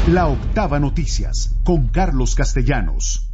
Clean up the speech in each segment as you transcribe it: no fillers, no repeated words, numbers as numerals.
La Octava Noticias, con Carlos Castellanos.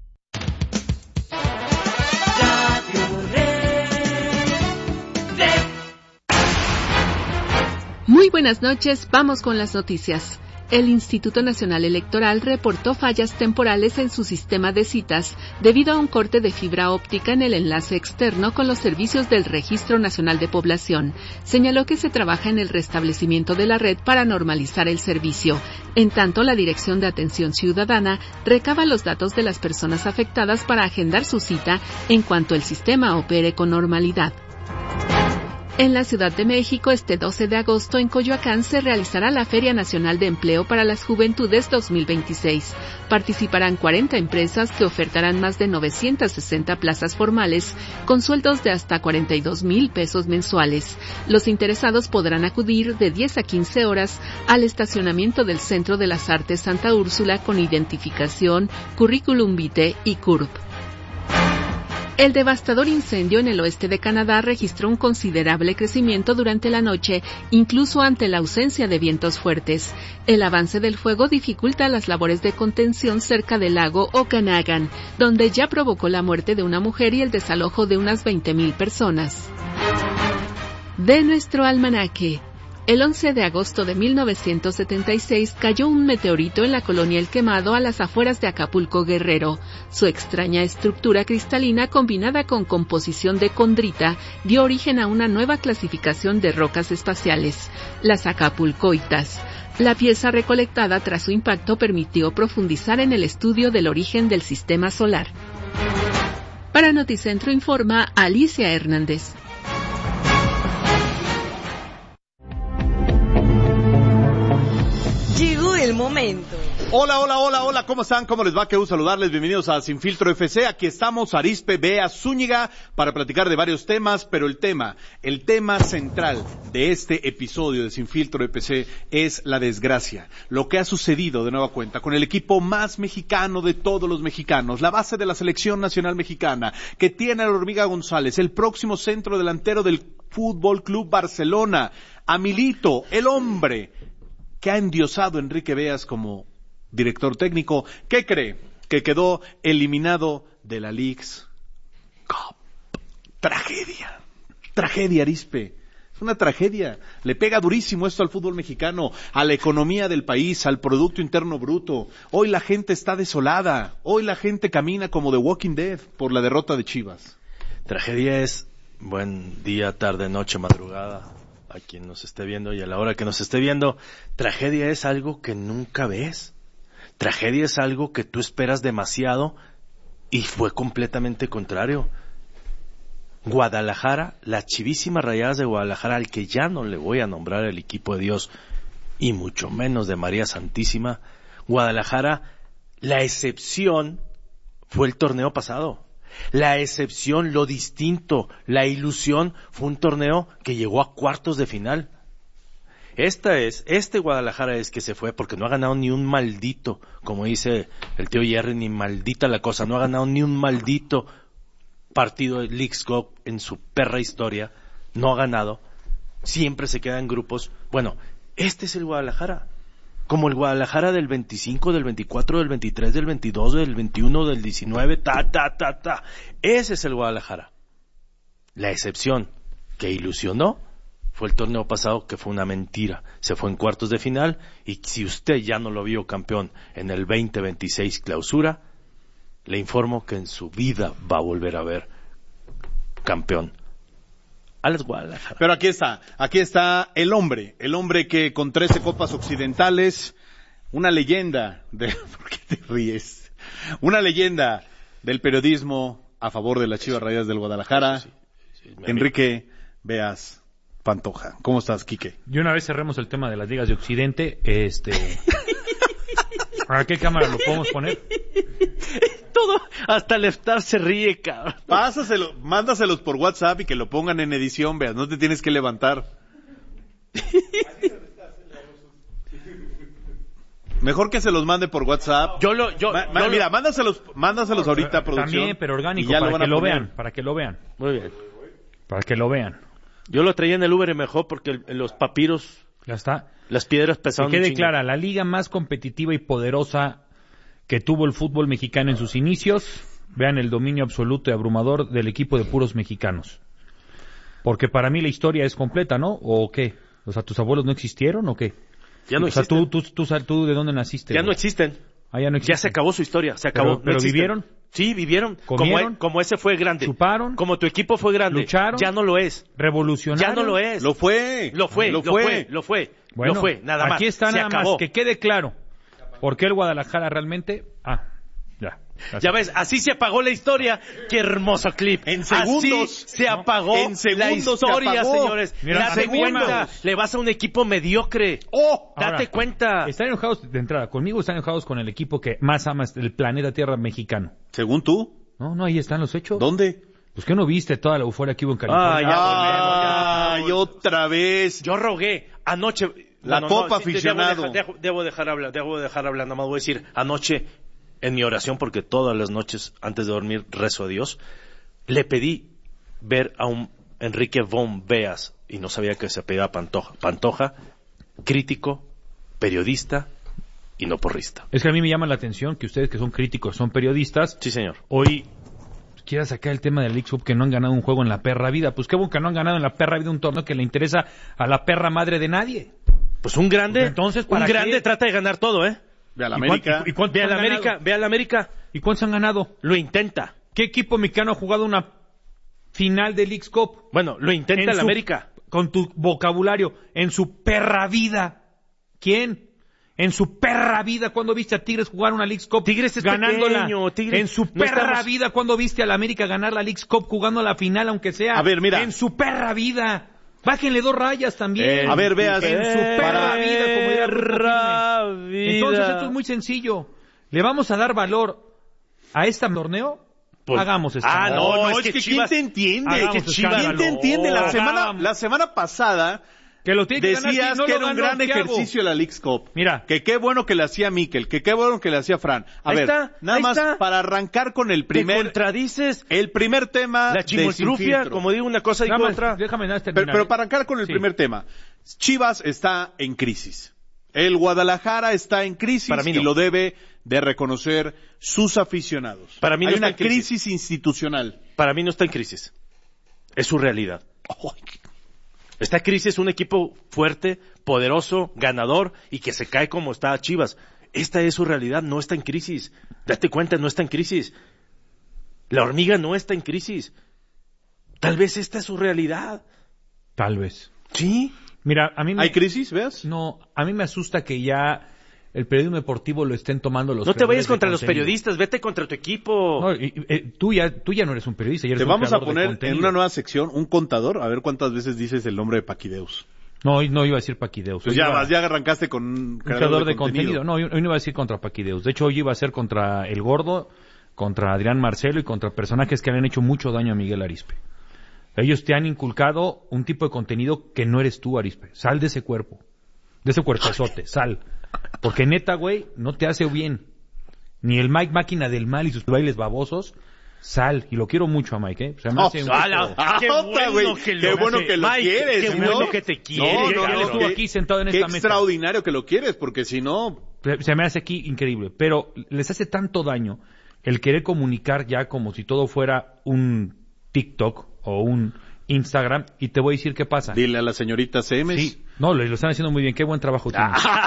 Muy buenas noches, vamos con las noticias. El Instituto Nacional Electoral reportó fallas temporales en su sistema de citas debido a un corte de fibra óptica en el enlace externo con los servicios del Registro Nacional de Población. Señaló que se trabaja en el restablecimiento de la red para normalizar el servicio. En tanto, la Dirección de Atención Ciudadana recaba los datos de las personas afectadas para agendar su cita en cuanto el sistema opere con normalidad. En la Ciudad de México, este 12 de agosto, en Coyoacán, se realizará la Feria Nacional de Empleo para las Juventudes 2026. Participarán 40 empresas que ofertarán más de 960 plazas formales, con sueldos de hasta 42,000 pesos mensuales. Los interesados podrán acudir de 10 a 15 horas al estacionamiento del Centro de las Artes Santa Úrsula con identificación, currículum vitae y CURP. El devastador incendio en el oeste de Canadá registró un considerable crecimiento durante la noche, incluso ante la ausencia de vientos fuertes. El avance del fuego dificulta las labores de contención cerca del lago Okanagan, donde ya provocó la muerte de una mujer y el desalojo de unas 20,000 personas. De nuestro almanaque. El 11 de agosto de 1976 cayó un meteorito en la colonia El Quemado a las afueras de Acapulco, Guerrero. Su extraña estructura cristalina combinada con composición de condrita dio origen a una nueva clasificación de rocas espaciales, las acapulcoitas. La pieza recolectada tras su impacto permitió profundizar en el estudio del origen del sistema solar. Para Noticentro informa Alicia Hernández. Llegó el momento. Hola, ¿cómo están? ¿Cómo les va? Qué gusto saludarles, bienvenidos a Sin Filtro FC. Aquí estamos, Arizpe, Bea, Zúñiga, para platicar de varios temas, pero el tema central de este episodio de Sin Filtro FC es la desgracia. Lo que ha sucedido de nueva cuenta con el equipo más mexicano de todos los mexicanos, la base de la Selección Nacional Mexicana, que tiene a la Hormiga González, el próximo centro delantero del Fútbol Club Barcelona, a Milito, el hombre que ha endiosado a Enrique Beas como director técnico. ¿Qué cree? Que quedó eliminado de la Leagues Cup. Tragedia, Arizpe. Es una tragedia. Le pega durísimo esto al fútbol mexicano, a la economía del país, al Producto Interno Bruto. Hoy la gente está desolada. Hoy la gente camina como The Walking Dead por la derrota de Chivas. Tragedia es buen día, tarde, noche, madrugada, a quien nos esté viendo y a la hora que nos esté viendo. Tragedia es algo que nunca ves. Tragedia es algo que tú esperas demasiado y fue completamente contrario. Guadalajara, las Chivísimas Rayadas de Guadalajara, al que ya no le voy a nombrar el equipo de Dios y mucho menos de María Santísima. Guadalajara, la excepción fue el torneo pasado. La excepción, lo distinto, la ilusión fue un torneo que llegó a cuartos de final. Este Guadalajara es que se fue porque no ha ganado ni un maldito, como dice el tío Jerry, ni maldita la cosa, no ha ganado ni un maldito partido de Leagues Cup en su perra historia, no ha ganado, siempre se queda en grupos. Bueno, este es el Guadalajara, como el Guadalajara del 25, del 24, del 23, del 22, del 21, del 19, ese es el Guadalajara. La excepción que ilusionó fue el torneo pasado, que fue una mentira. Se fue en cuartos de final, y si usted ya no lo vio campeón en el 2026 clausura, le informo que en su vida va a volver a ver campeón a las Guadalajara. Pero aquí está el hombre que con 13 copas occidentales, una leyenda ¿por qué te ríes? Una leyenda del periodismo a favor de las Chivas Rayadas del Guadalajara, sí, Enrique Beas Pantoja. ¿Cómo estás, Quique? Y una vez cerremos el tema de las ligas de Occidente, ¿a qué cámara lo podemos poner? Todo, hasta Leftar se ríe, cabrón. Mándaselos por WhatsApp y que lo pongan en edición, Beas, no te tienes que levantar. Mejor que se los mande por WhatsApp. Mira, mándaselos ahorita, producción. También, pero orgánico, para que lo vean. Muy bien. Para que lo vean. Yo lo traía en el Uber mejor porque los papiros... Ya está. Las piedras pesaban Que quede un chingo. clara, la liga más competitiva y poderosa que tuvo el fútbol mexicano en sus inicios, vean el dominio absoluto y abrumador del equipo de puros mexicanos. Porque para mí la historia es completa, ¿no? ¿O qué? O sea, ¿tus abuelos no existieron o qué? Ya no o sea, existen. ¿tú de dónde naciste? Ya güey? no existen. Ah, ya no existen. Ya se acabó su historia, se acabó. ¿Pero existen. vivieron? Sí, vivieron. ¿Comieron? Como ese fue grande. ¿Chuparon? Como tu equipo fue grande. ¿Lucharon? Ya no lo es. ¿Revolucionaron? Ya no lo es. Lo fue. Bueno, lo fue, nada más. Aquí está se nada acabó. más, que quede claro. ¿Por qué el Guadalajara realmente? Ya. Ya ves, así se apagó la historia. Qué hermoso clip. En segundos. Así se apagó En segundos la historia, se apagó. señores. Mira, Date cuenta. Le vas a un equipo mediocre. Date Ahora, cuenta. Están enojados de entrada. Conmigo están enojados con el equipo que más ama el planeta Tierra mexicano. Según tú. No, ahí están los hechos. ¿Dónde? Pues que no viste toda la euforia que hubo en California. Ay, otra vez. Yo rogué anoche. La Copa Aficionado. Debo dejar hablar, nada más voy a decir, anoche, en mi oración, porque todas las noches, antes de dormir, rezo a Dios, le pedí ver a un Enrique von Beas, y no sabía que se apellidaba Pantoja, crítico, periodista y no porrista. Es que a mí me llama la atención que ustedes que son críticos, son periodistas, Sí, señor. hoy quiera sacar el tema del League Cup que no han ganado un juego en la perra vida. Pues qué bueno que no han ganado en la perra vida un torneo que le interesa a la perra madre de nadie. Pues un grande, Pues entonces, ¿para qué? trata de ganar todo, ¿eh? Ve a la América. ¿Cuántos Ve a la han América, ganado? ve a la América. ¿Y cuántos han ganado? Lo intenta. ¿Qué equipo mexicano ha jugado una final de League Cup? Bueno, lo intenta En la su- América. Con tu vocabulario, en su perra vida. ¿Quién? En su perra vida, ¿cuándo viste a Tigres jugar una League Cup Tigres es ganándola? pequeño, Tigres- En su no perra estamos- vida, ¿cuándo viste a la América ganar la League Cup jugando la final, aunque sea? A ver, mira. En su perra vida. Bájenle 2 rayas también. A ver, veas. En su perra vida, como diría Grupo Perra Firme. vida. Entonces esto es muy sencillo. ¿Le vamos a dar valor a este torneo? Pues- Hagamos esto. No, es es que que Chivas- ¿quién te entiende? Hagamos Que escándalo. ¿Quién te entiende? La Hagamos. semana pasada Que lo tiene que ganar, decías si no que lo era un ganó, gran ¿qué hago? ejercicio la Leagues Cup. Mira. Que qué bueno que le hacía Mikel, que qué bueno que le hacía Fran. A Ahí ver, está, nada ahí más está. para arrancar con el Te primer contradices. tema La de Sin chimoltrufia, Filtro. como digo una cosa y Nada más, otra. déjame nada más Pero, terminar. para arrancar con el Sí. primer tema, Chivas está en crisis. El Guadalajara está en crisis Para mí no. y lo debe de reconocer sus aficionados. Para mí no Hay está una en crisis. crisis institucional. Para mí no está en crisis. Es su realidad. Esta crisis es un equipo fuerte, poderoso, ganador y que se cae como está Chivas. Esta es su realidad, no está en crisis. Date cuenta, no está en crisis. La hormiga no está en crisis. Tal vez esta es su realidad. Tal vez. Sí. Mira, a mí me... ¿Hay crisis, veas? No, a mí me asusta que ya el periodismo deportivo lo estén tomando los No te vayas creadores de contra los contenido. periodistas, vete contra tu equipo. No, tú ya no eres un periodista, ya eres Te un vamos a creador de poner en contenido. una nueva sección un contador, a ver cuántas veces dices el nombre de Paquideus. No, no iba a decir Paquideus. Pues Hoy ya iba- vas, ya arrancaste con un creador de contenido. No, hoy no iba a decir contra Paquideus. De hecho, hoy iba a ser contra El Gordo, contra Adrián Marcelo y contra personajes que le han hecho mucho daño a Miguel Arizpe. Ellos te han inculcado un tipo de contenido que no eres tú, Arizpe. Sal de ese cuerpo. De ese cuerpezote, sal. Porque neta, güey, no te hace bien. Ni el Mike Máquina del Mal y sus bailes babosos. Sal. Y lo quiero mucho a Mike, ¿eh? O sea, me hace un tipo- Qué Otra, güey. bueno que Qué lo bueno hace. que lo Mike, quieres, qué ¿no? bueno que te quiere. no, estuvo qué- aquí sentado en qué esta mesa. extraordinario que lo quieres, porque si no... Se me hace aquí increíble, pero les hace tanto daño el querer comunicar ya como si todo fuera un TikTok o un Instagram, y te voy a decir qué pasa. Dile a la señorita CM. Sí, no, lo están haciendo muy bien, qué buen trabajo tienen.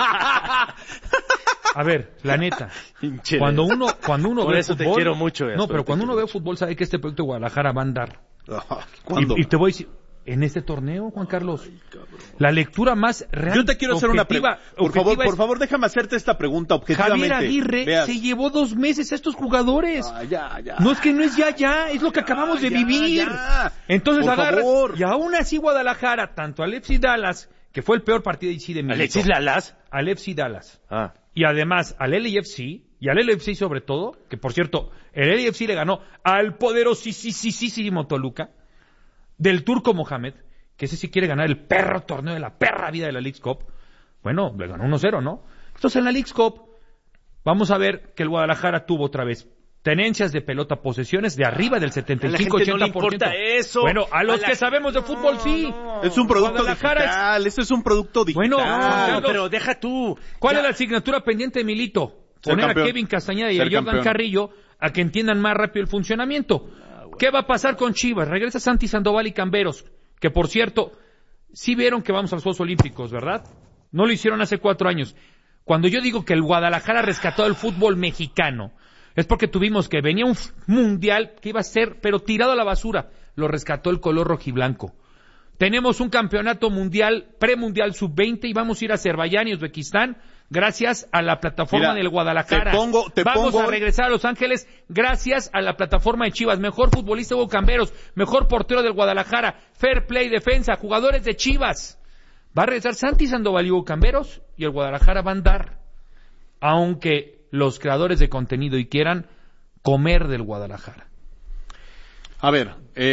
A ver, la neta, Pinche cuando uno Por ve eso te fútbol, quiero mucho, no, pero cuando uno ve fútbol sabe que este proyecto de Guadalajara va a andar. ¿Cuándo? Y te voy a decir, en este torneo, Juan Carlos, la lectura más real. Yo te quiero hacer una objetiva- pregunta. objetiva Por es- favor, déjame hacerte esta pregunta objetivamente. Javier Aguirre Veas. se llevó 2 meses a estos jugadores. Ya. No es que no es ya, es lo que acabamos de ya, vivir. ya. Entonces Por agarras, favor. y aún así Guadalajara, tanto Alexis Dallas, que fue el peor partido de de Milito. Alexis Lalas. Alexis Dallas. Ah. Y además al LAFC, y al LAFC sobre todo, que por cierto, el LAFC le ganó al poderosísimo Toluca, del turco Mohamed, que ese sí quiere ganar el perro torneo de la perra vida de la Leagues Cup. Bueno, le ganó 1-0, ¿no? Entonces en la Leagues Cup vamos a ver que el Guadalajara tuvo otra vez tenencias de pelota, posesiones de arriba del 75-80%. A la gente no le importa eso. Bueno, a los A la- que sabemos de fútbol sí. No. No. Es un producto Guadalajara digital, este es un producto digital. Bueno, No, pero deja tú. ¿Cuál es la asignatura pendiente de Milito? Ser Poner campeón. a Kevin Castañeda y a Ser Jordan campeón. Carrillo a que entiendan más rápido el funcionamiento. ¿Qué va a pasar con Chivas? Regresa Santi Sandoval y Camberos, que por cierto, sí vieron que vamos a los Juegos Olímpicos, ¿verdad? No lo hicieron hace 4 años. Cuando yo digo que el Guadalajara rescató el fútbol mexicano, es porque tuvimos que venía un mundial que iba a ser, pero tirado a la basura. Lo rescató el color rojiblanco. Tenemos un campeonato mundial, premundial sub-20 y vamos a ir a Azerbaiyán y Uzbekistán gracias a la plataforma del Guadalajara. Vamos a regresar a Los Ángeles gracias a la plataforma de Chivas. Mejor futbolista Hugo Camberos, mejor portero del Guadalajara, fair play, defensa, jugadores de Chivas. Va a regresar Santi Sandoval y Hugo Camberos y el Guadalajara va a andar. Aunque los creadores de contenido y quieran comer del Guadalajara. A ver,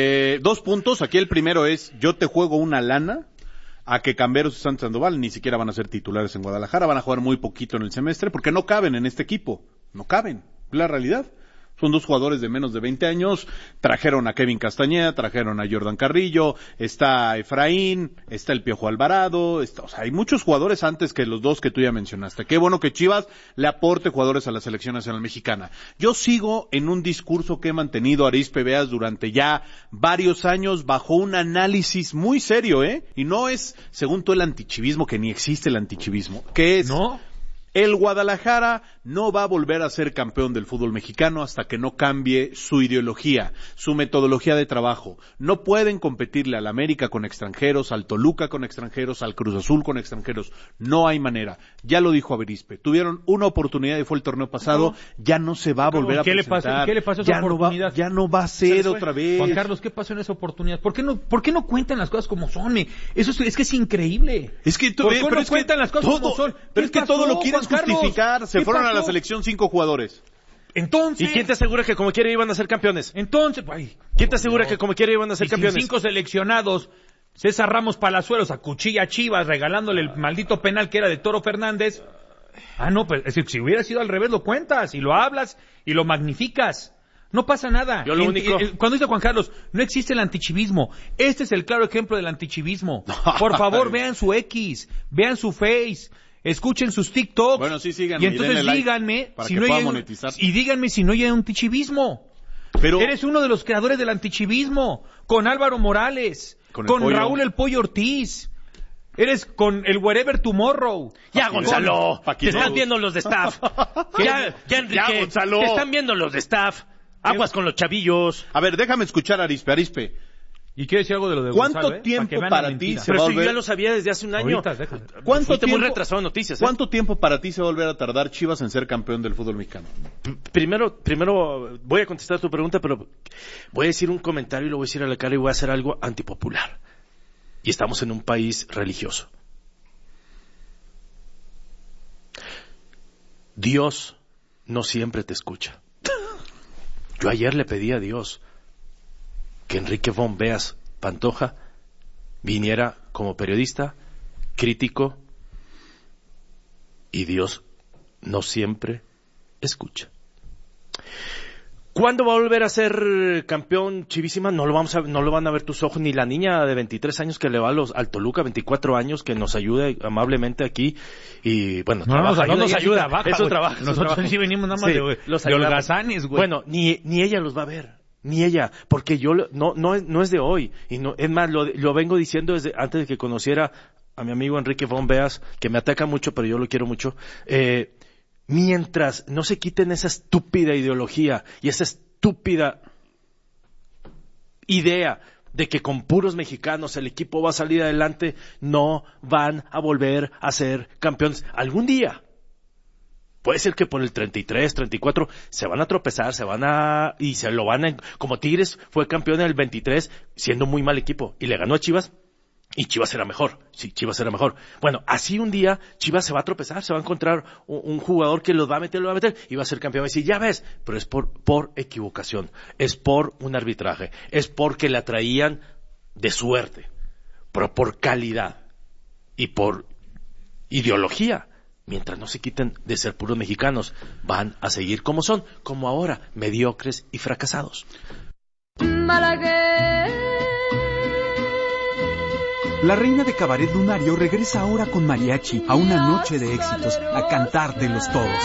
2 puntos. Aquí el primero es, yo te juego una lana a que Camberos y Santos Sandoval ni siquiera van a ser titulares en Guadalajara, van a jugar muy poquito en el semestre porque no caben en este equipo, no caben, es la realidad. Son 2 jugadores de menos de 20 años, trajeron a Kevin Castañeda, trajeron a Jordan Carrillo, está Efraín, está el Piojo Alvarado, o sea, hay muchos jugadores antes que los 2 que tú ya mencionaste. Qué bueno que Chivas le aporte jugadores a la selección nacional mexicana. Yo sigo en un discurso que he mantenido Arizpe Beas durante ya varios años bajo un análisis muy serio, y no es según todo el antichivismo, que ni existe el antichivismo, que es... ¿No? El Guadalajara no va a volver a ser campeón del fútbol mexicano hasta que no cambie su ideología, su metodología de trabajo. No pueden competirle al América con extranjeros, al Toluca con extranjeros, al Cruz Azul con extranjeros. No hay manera. Ya lo dijo Arizpe. Tuvieron una oportunidad y fue el torneo pasado. Ya no se va a volver a presentar. ¿Qué le pasó a esa oportunidad? Ya no va a ser otra vez. Juan Carlos, ¿qué pasó en esa oportunidad? ¿Por qué no cuentan las cosas como son? Eso es que es increíble. Es que ¿Por qué no cuentan las cosas como son? Pero es que todo lo quieren Juan Carlos? justificar. Se fueron a la pasó? selección 5 jugadores. Entonces... ¿Y quién te asegura que como quiera iban a ser campeones? Entonces... ¿Quién te asegura que como quiera iban a ser campeones? 5 seleccionados, César Ramos Palazuelos acuchilla a Chivas regalándole el maldito penal que era de Toro Fernández. No, pues si hubiera sido al revés lo cuentas y lo hablas y lo magnificas. No pasa nada. Yo lo único... Cuando dice Juan Carlos, no existe el antichivismo. Este es el claro ejemplo del antichivismo. Por favor, vean su X, vean su Face, escuchen sus TikToks. Bueno, sí, síganme. Y entonces díganme si no hay y díganme si no hay antichivismo. Pero eres uno de los creadores del antichivismo, con Álvaro Morales, con Raúl el Pollo Ortiz. Eres con el Wherever Tomorrow. Ya, Gonzalo, te están viendo los de staff. Ya, Enrique, ya, Gonzalo. Te están viendo los de staff. Aguas con los chavillos. A ver, déjame escuchar a Arizpe. ¿Y quiere decir algo de lo de ¿Cuánto Gonzalo, tiempo para ti se Pero va a si yo volver? ya lo sabía desde hace un año. ¿Cuánto tiempo? Muy retrasado en noticias. ¿Cuánto tiempo para ti se va a volver a tardar Chivas en ser campeón del fútbol mexicano? Primero voy a contestar tu pregunta, pero voy a decir un comentario y lo voy a decir a la cara y voy a hacer algo antipopular. Y estamos en un país religioso. Dios no siempre te escucha. Yo ayer le pedí a Dios que Enrique von Beas Pantoja viniera como periodista, crítico, y Dios no siempre escucha. ¿Cuándo va a volver a ser campeón Chivísima? No lo van a ver tus ojos, ni la niña de 23 años que le va al Toluca, 24 años, que nos ayuda amablemente aquí, y bueno, no nos ayuda, eso trabaja. Nosotros sí venimos nada más de holgazanes, güey. Bueno, ni ella los va a ver, ni ella, porque yo no es de hoy, y no, es más, lo vengo diciendo desde antes de que conociera a mi amigo Enrique von Beas, que me ataca mucho, pero yo lo quiero mucho. Mientras no se quiten esa estúpida ideología y esa estúpida idea de que con puros mexicanos el equipo va a salir adelante, no van a volver a ser campeones. Algún día, puede ser que por el 33, 34, se van a tropezar, y se lo van a... Como Tigres fue campeón en el 23, siendo muy mal equipo, y le ganó a Chivas, y Chivas era mejor. Sí, Chivas era mejor. Bueno, así un día Chivas se va a tropezar, se va a encontrar un jugador que lo va a meter, y va a ser campeón. Va a decir, ya ves, pero es por equivocación, es por un arbitraje, es porque la traían de suerte, pero por calidad y por ideología. Mientras no se quiten de ser puros mexicanos, van a seguir como son, como ahora, mediocres y fracasados. Balaguer. La reina de cabaret lunario regresa ahora con mariachi a una noche de éxitos, a cantártelos todos.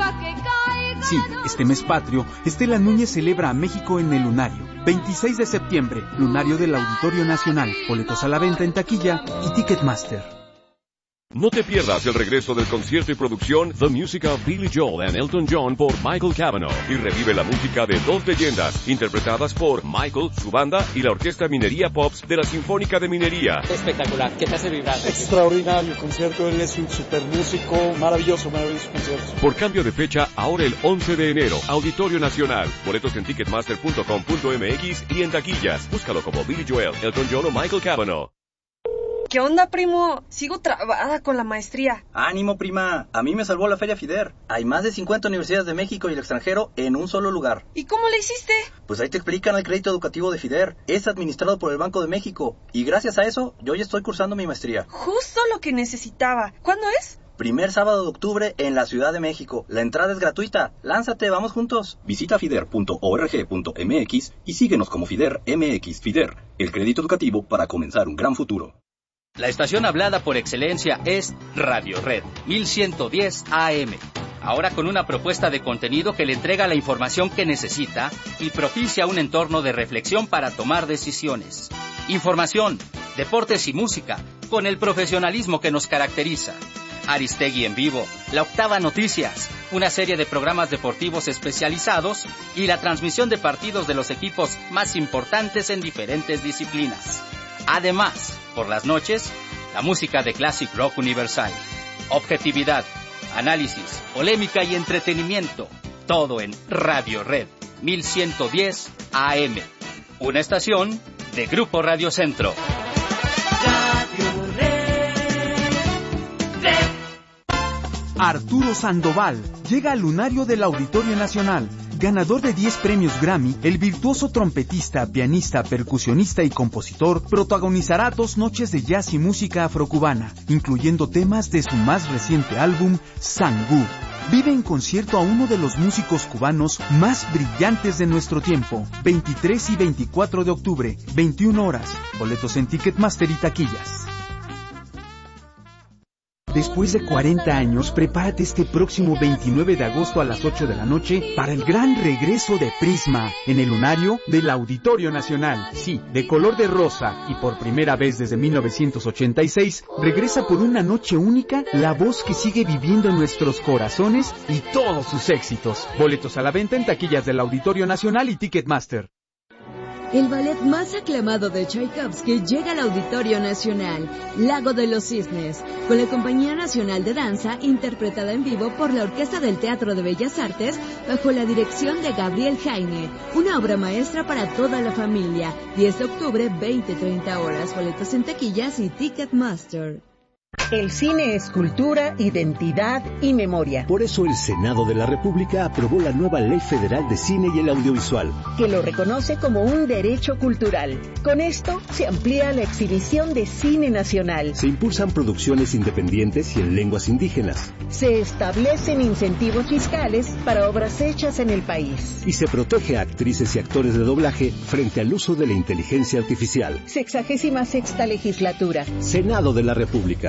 Sí, este mes patrio, Estela Núñez celebra a México en el Lunario. 26 de septiembre, Lunario del Auditorio Nacional. Boletos a la venta en taquilla y Ticketmaster. No te pierdas el regreso del concierto y producción The Music of Billy Joel and Elton John por Michael Cavanaugh y revive la música de dos leyendas interpretadas por Michael, su banda y la Orquesta Minería Pops de la Sinfónica de Minería. Espectacular, ¿qué te hace vibrar? Extraordinario el concierto, él es un super músico, maravilloso concierto. Por cambio de fecha, ahora el 11 de enero, Auditorio Nacional. Boletos en ticketmaster.com.mx y en taquillas. Búscalo como Billy Joel, Elton John o Michael Cavanaugh. ¿Qué onda, primo? Sigo trabada con la maestría. Ánimo, prima. A mí me salvó la Feria FIDER. Hay más de 50 universidades de México y el extranjero en un solo lugar. ¿Y cómo le hiciste? Pues ahí te explican el crédito educativo de FIDER. Es administrado por el Banco de México. Y gracias a eso, yo ya estoy cursando mi maestría. Justo lo que necesitaba. ¿Cuándo es? Primer sábado de octubre en la Ciudad de México. La entrada es gratuita. Lánzate, vamos juntos. Visita fider.org.mx y síguenos como FIDER MX. FIDER, el crédito educativo para comenzar un gran futuro. La estación hablada por excelencia es Radio Red 1110 AM. Ahora con una propuesta de contenido que le entrega la información que necesita y propicia un entorno de reflexión para tomar decisiones. Información, deportes y música con el profesionalismo que nos caracteriza. Aristegui en vivo, La Octava Noticias, una serie de programas deportivos especializados y la transmisión de partidos de los equipos más importantes en diferentes disciplinas. Además, por las noches, la música de Classic Rock Universal. Objetividad, análisis, polémica y entretenimiento. Todo en Radio Red 1110 AM. Una estación de Grupo Radio Centro. Radio Red. Arturo Sandoval llega al Lunario del Auditorio Nacional. Ganador de 10 premios Grammy, el virtuoso trompetista, pianista, percusionista y compositor protagonizará 2 noches de jazz y música afrocubana, incluyendo temas de su más reciente álbum, Sangú. Vive en concierto a uno de los músicos cubanos más brillantes de nuestro tiempo. 23 y 24 de octubre, 21 horas. Boletos en Ticketmaster y taquillas. Después de 40 años, prepárate este próximo 29 de agosto a las 8 de la noche para el gran regreso de Prisma en el Lunario del Auditorio Nacional. Sí, de color de rosa y por primera vez desde 1986, regresa por una noche única la voz que sigue viviendo en nuestros corazones y todos sus éxitos. Boletos a la venta en taquillas del Auditorio Nacional y Ticketmaster. El ballet más aclamado de Tchaikovsky llega al Auditorio Nacional, Lago de los Cisnes, con la Compañía Nacional de Danza, interpretada en vivo por la Orquesta del Teatro de Bellas Artes, bajo la dirección de Gabriel Jaime. Una obra maestra para toda la familia. 10 de octubre, 20-30 horas. Boletos en taquillas y Ticketmaster. El cine es cultura, identidad y memoria. Por eso el Senado de la República aprobó la nueva Ley Federal de Cine y el Audiovisual, que lo reconoce como un derecho cultural. Con esto se amplía la exhibición de cine nacional. Se impulsan producciones independientes y en lenguas indígenas. Se establecen incentivos fiscales para obras hechas en el país. Y se protege a actrices y actores de doblaje frente al uso de la inteligencia artificial. 66ª legislatura. Senado de la República.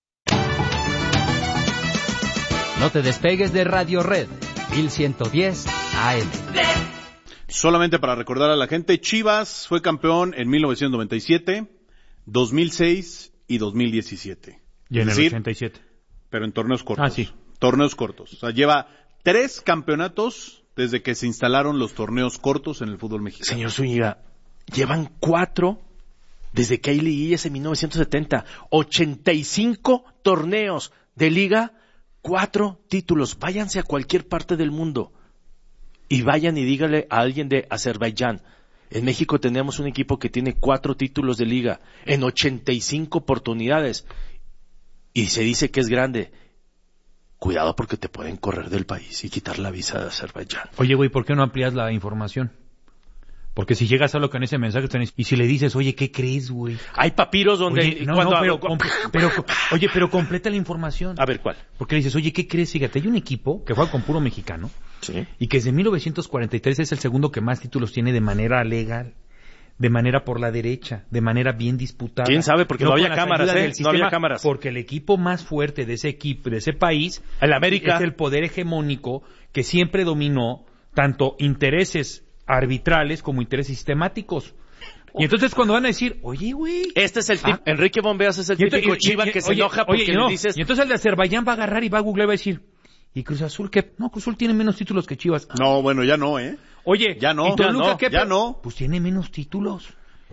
No te despegues de Radio Red 1110 AM. Solamente para recordar a la gente, Chivas fue campeón en 1997, 2006 y 2017. Y en el 87. Pero en torneos cortos. Ah, sí. Torneos cortos. O sea, lleva 3 campeonatos desde que se instalaron los torneos cortos en el fútbol mexicano. Señor Zúñiga, llevan 4 desde que hay liguillas en 1970. 85 torneos de liga, 4 títulos. Váyanse a cualquier parte del mundo y vayan y dígale a alguien de Azerbaiyán. En México tenemos un equipo que tiene 4 títulos de liga en 85 oportunidades y se dice que es grande. Cuidado porque te pueden correr del país y quitar la visa de Azerbaiyán. Oye, güey, ¿por qué no amplías la información? Porque si llegas a lo que en ese mensaje tenés, y si le dices, oye, ¿qué crees, güey? Hay papiros donde... Oye, pero completa la información. A ver, ¿cuál? Porque le dices, oye, ¿qué crees? Fíjate, hay un equipo que juega con puro mexicano, sí, y que desde 1943 es el segundo que más títulos tiene de manera legal. de manera por la derecha, de manera bien disputada. ¿Quién sabe? Porque no había cámaras, sistema, no había cámaras. Porque el equipo más fuerte de ese equipo, de ese país, el América, es el poder hegemónico que siempre dominó tanto intereses arbitrales como intereses sistemáticos. Y entonces cuando van a decir, oye, güey... Este es el Enrique Bombeas es el típico chiva que se enoja porque le dices... Y entonces el de Azerbaiyán va a agarrar y va a googlear y va a decir, ¿y Cruz Azul qué? No, Cruz Azul tiene menos títulos que Chivas. No, bueno, ya no, Oye, ya no, ¿y Toluca qué? Ya no. Pues tiene menos títulos.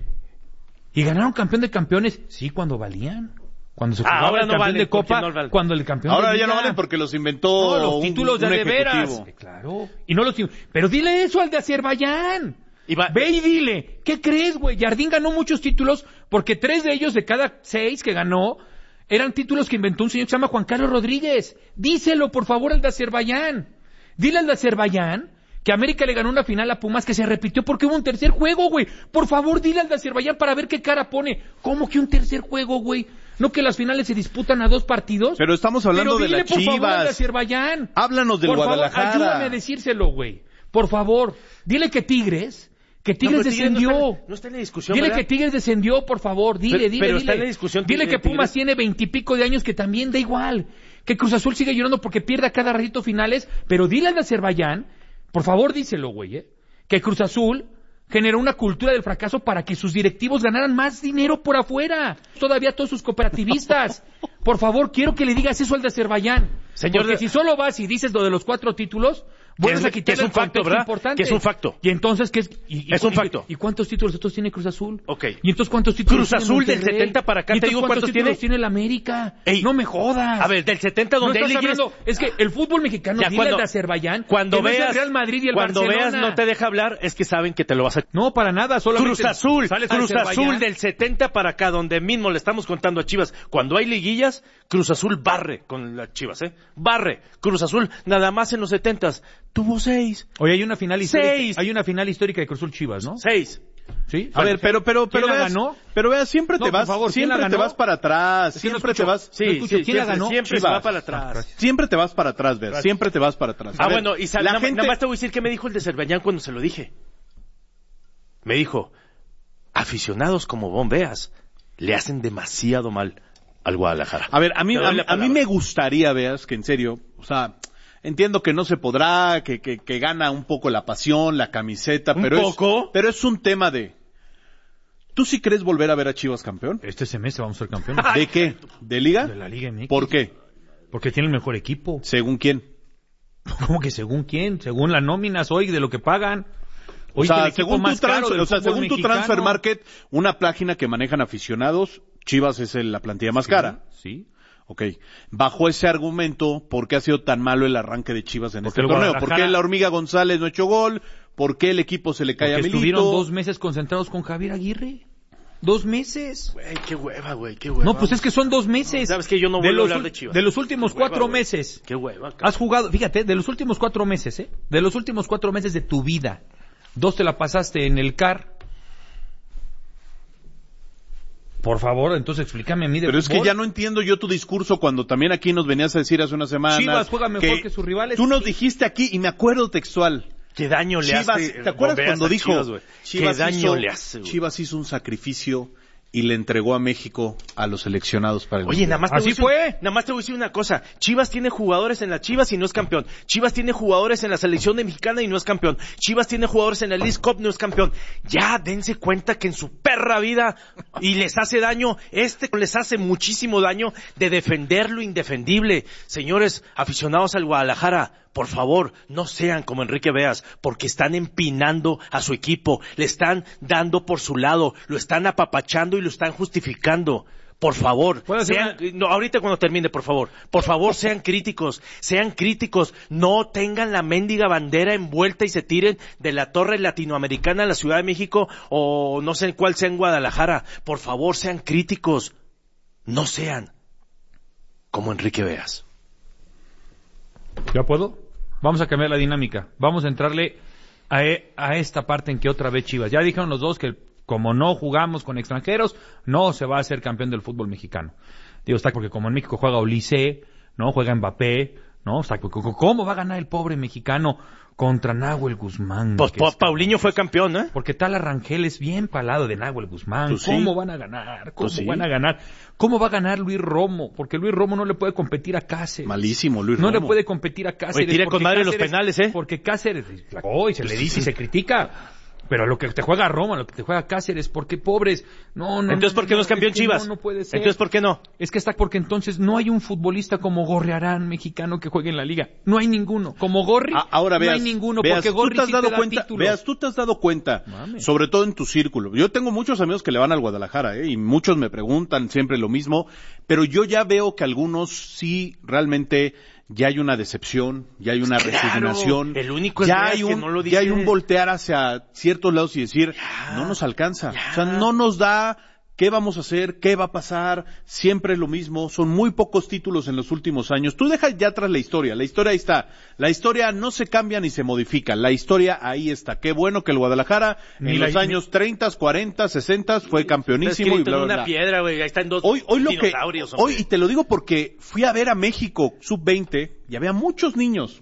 ¿Y ganaron campeón de campeones? Sí, cuando valían. Cuando se jugaba ahora el no campeón valen, de Copa, no cuando el campeón ahora de Liga. Ya no valen porque los inventó los títulos de veras. Claro. Y no los... Pero dile eso al de Azerbaiyán. Ve y dile, ¿qué crees, güey? Jardín ganó muchos títulos porque 3 de ellos de cada 6 que ganó eran títulos que inventó un señor que se llama Juan Carlos Rodríguez. Díselo, por favor, al de Azerbaiyán. Dile al de Azerbaiyán que América le ganó una final a Pumas que se repitió porque hubo un tercer juego, güey. Por favor, dile al de Azerbaiyán para ver qué cara pone. ¿Cómo que un tercer juego, güey? ¿No que las finales se disputan a 2 partidos? Pero estamos hablando de las Chivas. Por favor, al de Azerbaiyán. Háblanos del Guadalajara. Por favor, ayúdame a decírselo, güey. Por favor, dile que Tigres descendió. No está en la discusión. Dile ¿verdad? que Tigres descendió, por favor. Dile. Está en la discusión. Dile que Pumas tiene 20 y pico de años que también da igual. Que Cruz Azul sigue llorando porque pierde a cada ratito finales. Pero dile al de Azerbaiyán, por favor díselo, güey, que Cruz Azul generó una cultura del fracaso para que sus directivos ganaran más dinero por afuera. Todavía todos sus cooperativistas. Por favor, quiero que le digas eso al de Azerbaiyán. Señor, porque si solo vas y dices lo de los 4 títulos... Vuelves a quitarle un facto, ¿verdad? Importante. Que es un facto. Y entonces, ¿qué es? Es un facto. ¿Y cuántos títulos estos tiene Cruz Azul? Ok. ¿Y entonces cuántos títulos Cruz Azul del 70 para acá, te digo cuántos tiene el América. Ey, no me jodas. A ver, del 70 donde hay liguillas... Es que el fútbol mexicano, ya, dile el de Azerbaiyán, cuando veas, veas, no es el Real Madrid y el cuando Barcelona. veas no te deja hablar, es que saben que te lo vas a... No, para nada, solamente... Cruz Azul del 70 para acá, donde mismo le estamos contando a Chivas, cuando hay liguillas, Cruz Azul barre con las Chivas, barre. Cruz Azul, nada más en los 70s, tuvo 6. Oye, hay una final histórica. Hay una final histórica de Cruz Azul Chivas, ¿no? 6. ¿Sí? A ver, pero ¿quién la veas, ganó? Pero veas, siempre te vas, por favor, siempre te vas para atrás, siempre te vas. Sí, ¿quién la ganó? Siempre se va para atrás. Siempre te vas para atrás, veas, siempre te vas para atrás. Bueno, y nada más te voy a decir qué me dijo el de Azerbaiyán cuando se lo dije. Me dijo, aficionados como Bombeas le hacen demasiado mal al Guadalajara. A ver, a mí me gustaría, veas, que en serio, o sea, entiendo que no se podrá, que gana un poco la pasión, la camiseta, pero es un tema de... ¿Tú sí crees volver a ver a Chivas campeón? Este semestre vamos a ser campeones. ¿De qué? ¿De Liga? De la Liga MX. ¿Por qué? Porque tiene el mejor equipo. ¿Según quién? ¿Cómo que según quién? Según las nóminas hoy, de lo que pagan. O sea, según tu Transfer Market, una página que manejan aficionados, Chivas es la plantilla más cara. Sí. Ok. Bajo ese argumento, ¿por qué ha sido tan malo el arranque de Chivas en este torneo? ¿Por qué la Hormiga González no ha hecho gol? ¿Por qué el equipo se le cae a Milito? Estuvieron 2 meses concentrados con Javier Aguirre. 2 meses. Güey, qué hueva, qué hueva. No, pues es que son 2 meses. Sabes que yo no vuelvo a hablar de Chivas. De los últimos 4 meses. Qué hueva. Has jugado, fíjate, de los últimos 4 meses, de los últimos 4 meses de tu vida, 2 te la pasaste en el CAR. Por favor, entonces explícame a mí de Pero fútbol. Es que ya no entiendo yo tu discurso cuando también aquí nos venías a decir hace unas semanas... Chivas juega mejor que sus rivales. Tú nos dijiste aquí, y me acuerdo textual... ¿Qué daño le hace? ¿Te acuerdas cuando dijo... ¿Qué daño le hace? Chivas hizo un sacrificio y le entregó a México a los seleccionados para el Oye, mundial. nada más te voy a decir una cosa. Chivas tiene jugadores en la Chivas y no es campeón. Chivas tiene jugadores en la selección de mexicana y no es campeón. Chivas tiene jugadores en la League Cup y no es campeón. Ya, dense cuenta que en su perra vida y les hace daño, les hace muchísimo daño de defender lo indefendible. Señores aficionados al Guadalajara, por favor, no sean como Enrique Beas, porque están empinando a su equipo, le están dando por su lado, lo están apapachando y lo están justificando. Por favor, ahorita cuando termine, por favor, sean críticos, no tengan la mendiga bandera envuelta y se tiren de la torre latinoamericana a la Ciudad de México o no sé en cuál sea en Guadalajara. Por favor, sean críticos, no sean como Enrique Beas. ¿Ya puedo? Vamos a cambiar la dinámica. Vamos a entrarle a esta parte en que otra vez Chivas. Ya dijeron los dos que como no jugamos con extranjeros, no se va a ser campeón del fútbol mexicano. Digo, está porque como en México juega Olise, ¿no? Juega Mbappé, ¿no? O sea, ¿cómo va a ganar el pobre mexicano contra Nahuel Guzmán? Pues Paulinho fue campeón, ¿eh? Porque tal Arrangel es bien palado de Nahuel Guzmán. Pues ¿Cómo sí. van a ganar? ¿Cómo Pues sí. van a ganar? ¿Cómo va a ganar Luis Romo? Porque Luis Romo no le puede competir a Cáceres. Malísimo Luis No Romo. le puede competir a Cáceres. Oye, tira con porque madre los Cáceres- penales, ¿eh? Porque Cáceres, y se le dice y se critica. Pero lo que te juega Roma, lo que te juega Cáceres, porque pobres, no. Entonces, ¿por qué no es campeón que Chivas? No puede ser. Entonces, ¿por qué no? Es que porque entonces no hay un futbolista como Gorriarán mexicano que juegue en la liga. No hay ninguno. Como Gorri, Ahora veas, no hay ninguno, veas, porque Gorri tú te has sí dado te da cuenta, títulos. veas, tú te has dado cuenta, Mames. sobre todo en tu círculo. Yo tengo muchos amigos que le van al Guadalajara, y muchos me preguntan siempre lo mismo, pero yo ya veo que algunos sí realmente ya hay una decepción, ya hay una resignación, el único es ya Brea hay que un, no lo ya hay dice. un voltear hacia ciertos lados y decir, no nos alcanza, o sea, no nos da. ¿Qué vamos a hacer? ¿Qué va a pasar? Siempre es lo mismo. Son muy pocos títulos en los últimos años. Tú deja ya atrás la historia. La historia ahí está. La historia no se cambia ni se modifica. La historia ahí está. Qué bueno que el Guadalajara en los años 30, 40, 60 fue campeonísimo y bla, bla, bla. una piedra, güey. Ahí están dos Hoy dinosaurios. hombre. y te lo digo porque fui a ver a México sub-20 y había muchos niños.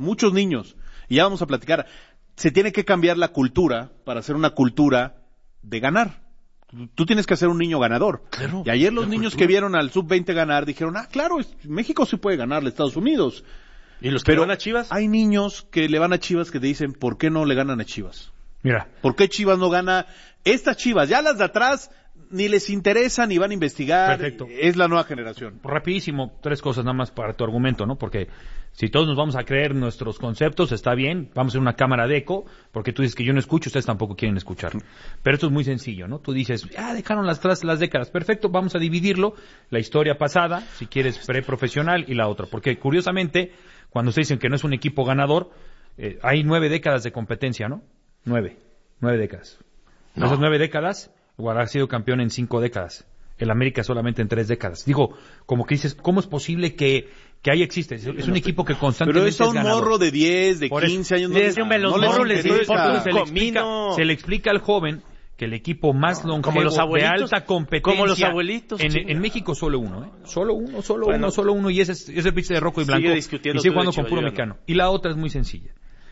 Y ya vamos a platicar. Se tiene que cambiar la cultura para hacer una cultura de ganar. Tú tienes que ser un niño ganador. Claro, y ayer los niños que vieron al sub-20 ganar dijeron, claro, México sí puede ganarle a Estados Unidos. ¿Y los que Pero van a Chivas? hay niños que le van a Chivas que te dicen, ¿por qué no le ganan a Chivas? Mira, ¿Por qué Chivas no gana? Estas Chivas, ya las de atrás, ni les interesa ni van a investigar. Perfecto. Es la nueva generación. rapidísimo, 3 cosas nada más para tu argumento, ¿no? Porque si todos nos vamos a creer nuestros conceptos, está bien, vamos a hacer una cámara de eco, porque tú dices que yo no escucho, ustedes tampoco quieren escuchar. Pero esto es muy sencillo, ¿no? Tú dices, dejaron atrás las décadas, perfecto, vamos a dividirlo, la historia pasada, si quieres preprofesional, y la otra. Porque curiosamente, cuando se dicen que no es un equipo ganador, hay 9 décadas de competencia, ¿no? 9 décadas. En esas 9 décadas, Guadalajara ha sido campeón en 5 décadas. El América solamente en 3 décadas. Digo, como que dices, ¿cómo es posible que ahí existe? Es un equipo que constantemente Pero es a un ganador. morro de 10, de Por eso, 15 años. se le explica al joven que el equipo más longevo como los de abuelitos, alta competencia como los abuelitos, en México solo uno, solo uno, y ese pinche de rojo y blanco, y sigue jugando con puro mexicano. Y la otra es muy sencilla.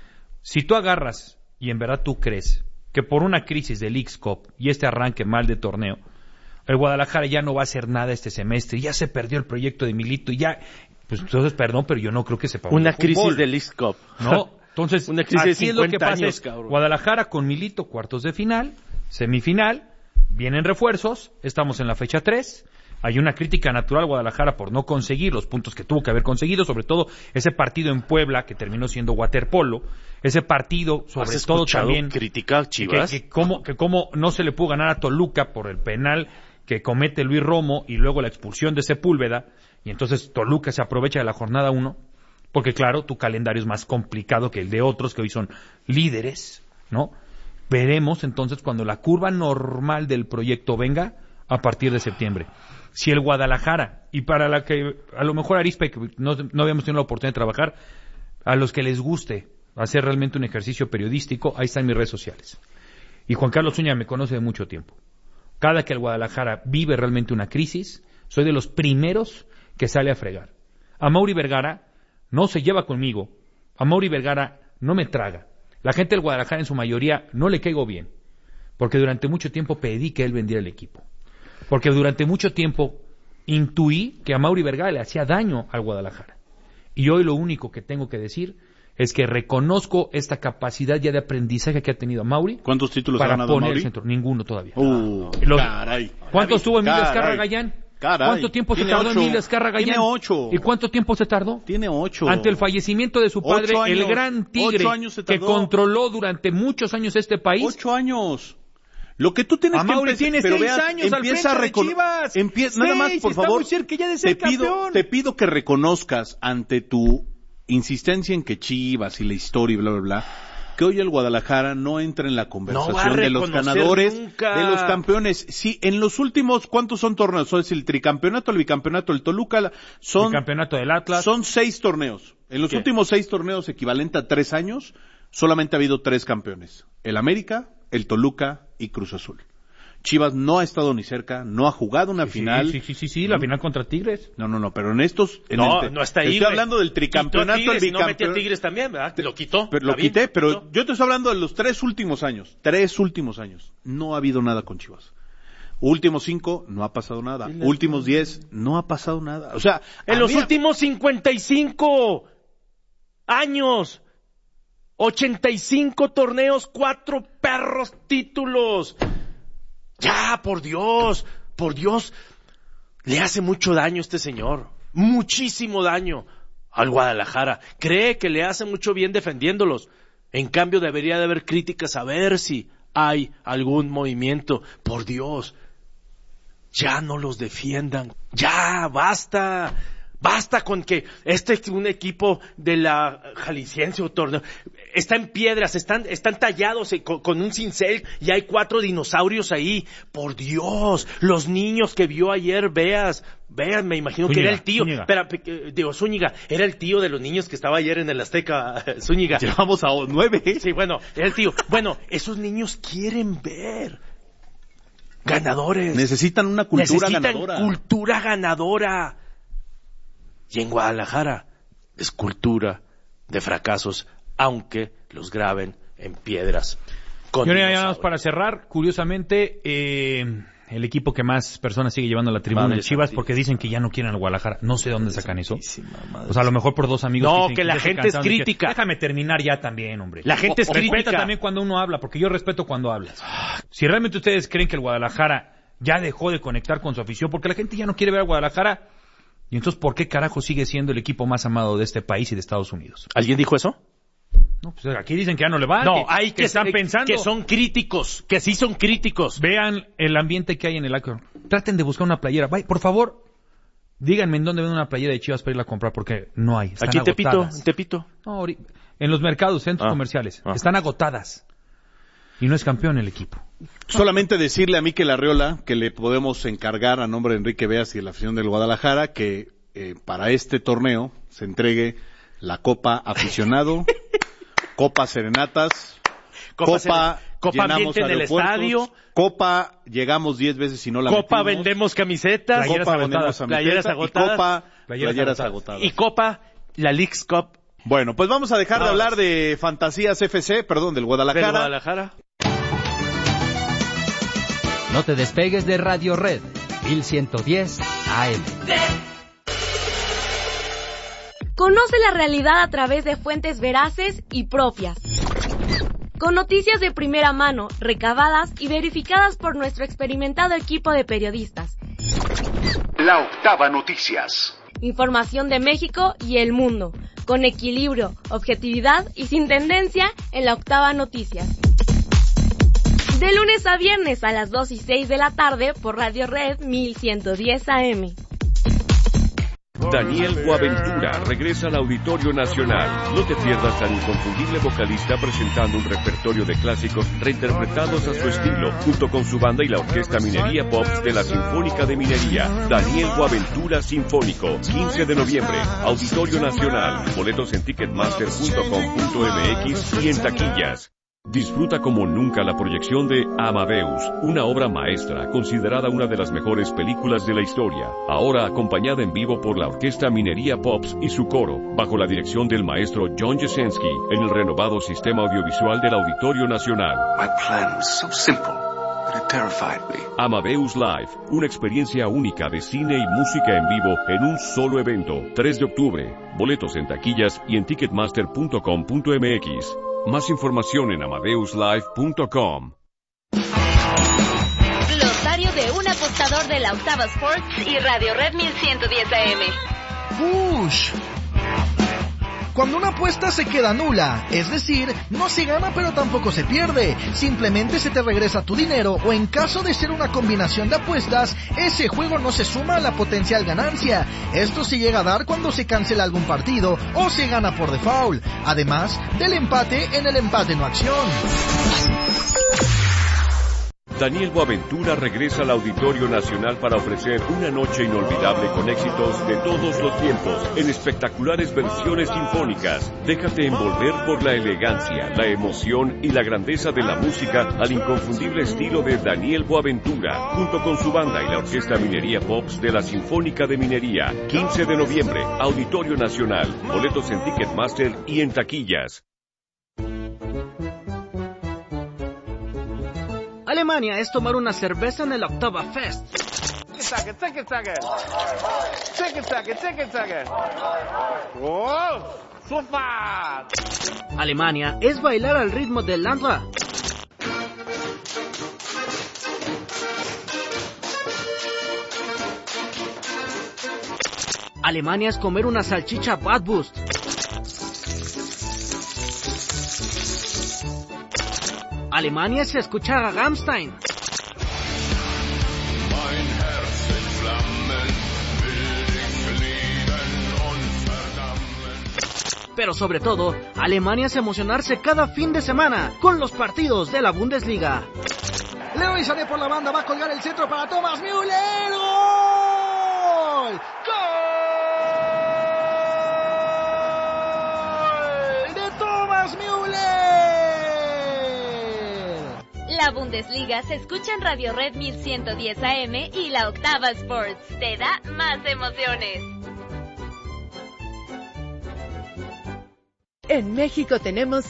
Si tú agarras y en verdad tú crees que por una crisis del Leagues Cup y este arranque mal de torneo, el Guadalajara ya no va a hacer nada este semestre, ya se perdió el proyecto de Milito y ya, pues entonces perdón, pero yo no creo que sepa una crisis del Leagues Cup. No, entonces una crisis aquí de es lo que 50 pasa años, es cabrón. Guadalajara con Milito, cuartos de final, semifinal, vienen refuerzos, estamos en la fecha 3, hay una crítica natural a Guadalajara por no conseguir los puntos que tuvo que haber conseguido, sobre todo ese partido en Puebla que terminó siendo waterpolo, ese partido sobre ¿Has todo escuchado también criticar Chivas? que cómo no se le pudo ganar a Toluca por el penal que comete Luis Romo y luego la expulsión de Sepúlveda, y entonces Toluca se aprovecha de la jornada 1, porque claro, tu calendario es más complicado que el de otros que hoy son líderes, ¿no? Veremos entonces cuando la curva normal del proyecto venga a partir de septiembre. Si el Guadalajara, y para la que a lo mejor Arispe, que no habíamos tenido la oportunidad de trabajar, a los que les guste hacer realmente un ejercicio periodístico, ahí están mis redes sociales. Y Juan Carlos Zúñiga me conoce de mucho tiempo. Cada que el Guadalajara vive realmente una crisis, soy de los primeros que sale a fregar. A Mauri Vergara no se lleva conmigo, a Mauri Vergara no me traga. La gente del Guadalajara en su mayoría no le caigo bien, porque durante mucho tiempo pedí que él vendiera el equipo. Porque durante mucho tiempo intuí que a Mauri Vergara le hacía daño al Guadalajara. Y hoy lo único que tengo que decir es que reconozco esta capacidad ya de aprendizaje que ha tenido Mauri. ¿Cuántos títulos ha para ganado poner Mauri? el centro? Ninguno todavía. Caray. ¿Cuánto estuvo Emilio Caray. Azcárraga Gallán? Caray. ¿Cuánto tiempo se Tiene tardó 8. Emilio Azcárraga Gallán? Tiene 8. ¿Y cuánto tiempo se tardó? Tiene 8. Ante el fallecimiento de su padre, 8 años. el gran tigre 8 años se que tardó. controló durante muchos años este país. 8 años. Lo que tú tienes A que Mauri empezar, tiene pero 6 veas, años al empieza frente a de Chivas. nada más, 6, por está favor. muy cerca ya de ser campeón. Te pido que reconozcas ante tu insistencia en que Chivas y la historia y bla, bla, bla, que hoy el Guadalajara no entra en la conversación de los ganadores, nunca. de los campeones. Sí, en los últimos, ¿cuántos son torneos? Es el tricampeonato, el bicampeonato, el Toluca, El campeonato del Atlas. son 6 torneos. En los últimos 6 torneos, equivalente a 3 años, solamente ha habido 3 campeones. El América, el Toluca y Cruz Azul. Chivas no ha estado ni cerca, no ha jugado una final. Sí, la final contra Tigres. No, pero en estos... no está ahí. Estoy hablando del tricampeonato. Quitó a Tigres, no metió a Tigres también, ¿verdad? Lo quitó. Pero lo quité, pero yo te estoy hablando de los 3 últimos años. 3 últimos años. No ha habido nada con Chivas. Últimos 5, no ha pasado nada. Últimos 10, no ha pasado nada. O sea... En los últimos 55 años... 85 torneos, 4 perros títulos. Ya, por Dios, le hace mucho daño este señor, muchísimo daño al Guadalajara. Cree que le hace mucho bien defendiéndolos. En cambio, debería de haber críticas a ver si hay algún movimiento. Por Dios, ya no los defiendan. Ya, basta. Basta con que este es un equipo de la Jalisciense o torneo. Está en piedras, están tallados con un cincel y hay 4 dinosaurios ahí. Por Dios, los niños que vio ayer, vean, me imagino Zúñiga, que era el tío. Zúñiga, era el tío de los niños que estaba ayer en el Azteca, Zúñiga. Llevamos a 9. Sí, bueno, era el tío. Bueno, esos niños quieren ver ganadores. Necesitan una cultura ganadora. Necesitan cultura ganadora. Y en Guadalajara es cultura de fracasos, aunque los graben en piedras. Y ahora para cerrar, curiosamente, el equipo que más personas sigue llevando a la tribuna, Chivas, porque dicen que ya no quieren al Guadalajara. No sé dónde sacan eso. O sea, a lo mejor por 2 amigos. No, que la gente es crítica. Déjame terminar ya también, hombre. La gente es crítica. Respeta también cuando uno habla, porque yo respeto cuando hablas. Si realmente ustedes creen que el Guadalajara ya dejó de conectar con su afición, porque la gente ya no quiere ver al Guadalajara, y entonces, ¿por qué carajo sigue siendo el equipo más amado de este país y de Estados Unidos? ¿Alguien dijo eso? No, pues aquí dicen que ya no le va. No, hay que están pensando. Que son críticos, que sí son críticos. Vean el ambiente que hay en el Akron. Traten de buscar una playera. Por favor, díganme en dónde ven una playera de Chivas para irla a comprar, porque no hay. Están aquí agotadas. en Tepito. No, en los mercados, centros comerciales. Están agotadas. Y no es campeón el equipo. Solamente decirle a Mikel Arriola que le podemos encargar a nombre de Enrique Beas y de la afición del Guadalajara que para este torneo se entregue la Copa Aficionado, Copa Serenatas, Copa ambiente en el estadio, Copa llegamos 10 veces y no la Copa metimos, vendemos camisetas, playeras agotadas, playeras agotadas y Copa la Leagues Cup. Bueno, pues vamos a dejar de hablar de Fantasías FC, del Guadalajara. No te despegues de Radio Red 1110 AM. Conoce la realidad a través de fuentes veraces y propias. Con noticias de primera mano, recabadas y verificadas por nuestro experimentado equipo de periodistas. La Octava Noticias. Información de México y el mundo, con equilibrio, objetividad y sin tendencia en La Octava Noticias. De lunes a viernes a las 2 y 6 de la tarde por Radio Red 1110 AM. Daniel Boaventura regresa al Auditorio Nacional. No te pierdas al inconfundible vocalista presentando un repertorio de clásicos reinterpretados a su estilo, junto con su banda y la Orquesta Minería Pops de la Sinfónica de Minería. Daniel Boaventura Sinfónico, 15 de noviembre, Auditorio Nacional. Boletos en ticketmaster.com.mx y en taquillas. Disfruta como nunca la proyección de Amadeus, una obra maestra considerada una de las mejores películas de la historia, ahora acompañada en vivo por la Orquesta Minería Pops y su coro, bajo la dirección del maestro John Jasenski, en el renovado sistema audiovisual del Auditorio Nacional. My plan was so simple, but it terrified me. Amadeus Live, una experiencia única de cine y música en vivo en un solo evento, 3 de octubre. Boletos en taquillas y en ticketmaster.com.mx. Más información en amadeuslive.com. Glosario de un apostador de la Octava Sports y Radio Red 1110 AM. ¡Push! Cuando una apuesta se queda nula, es decir, no se gana pero tampoco se pierde, simplemente se te regresa tu dinero, o en caso de ser una combinación de apuestas, ese juego no se suma a la potencial ganancia. Esto se llega a dar cuando se cancela algún partido o se gana por default, además del empate en el empate no acción. Daniel Boaventura regresa al Auditorio Nacional para ofrecer una noche inolvidable con éxitos de todos los tiempos en espectaculares versiones sinfónicas. Déjate envolver por la elegancia, la emoción y la grandeza de la música al inconfundible estilo de Daniel Boaventura, junto con su banda y la Orquesta Minería Pops de la Sinfónica de Minería. 15 de noviembre, Auditorio Nacional. Boletos en Ticketmaster y en taquillas. Alemania es tomar una cerveza en el Oktoberfest. Alemania es bailar al ritmo del Landra. Alemania es comer una salchicha Bratwurst. Alemania es escuchar a Rammstein. Pero sobre todo, Alemania es emocionarse cada fin de semana con los partidos de la Bundesliga. Leroy sale por la banda, va a colgar el centro para Thomas Müller. ¡Gol! ¡Gol! ¡De Thomas Müller! La Bundesliga se escucha en Radio Red 1110 AM y la Octava Sports. Te da más emociones. En México tenemos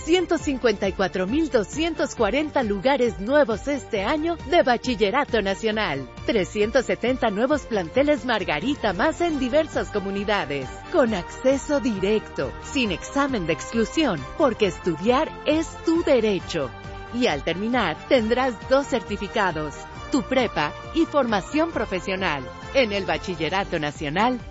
154,240 lugares nuevos este año de Bachillerato Nacional. 370 nuevos planteles Margarita más en diversas comunidades. Con acceso directo, sin examen de exclusión, porque estudiar es tu derecho. Y al terminar, tendrás 2 certificados, tu prepa y formación profesional. En el Bachillerato Nacional,